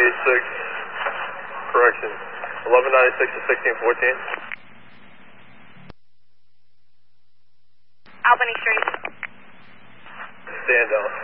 correction, 1196 to 1614. Albany Street. Stand out.